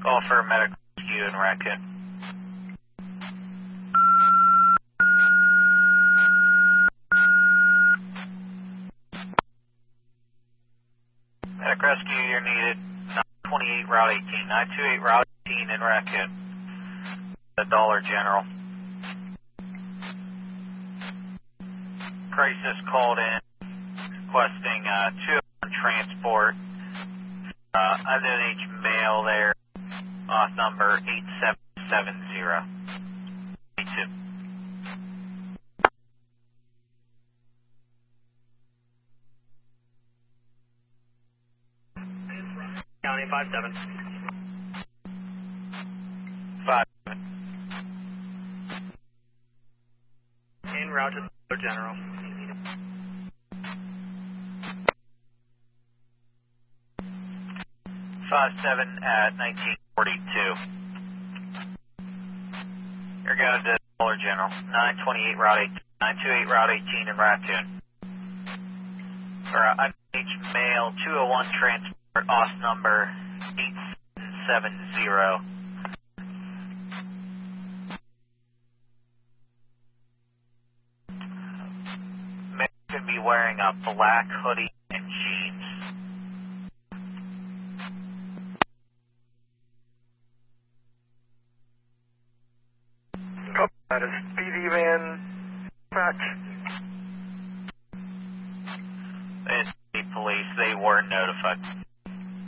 Call for medical rescue in Raccoon. Medic rescue, you're needed. 928 Route 18. 928 Route 18 in Raccoon. The Dollar General. Crisis called in requesting 201 transport. Underage male there. Off number 8770. 82. County 57. 57. En route to the General. 57 at 1942. You're going to Dollar General. 928 Route 18. 928 Route 18 in Raccoon. For underage male 201 transport, OS number 8770. Man could be wearing a black hoodie and jeans. That is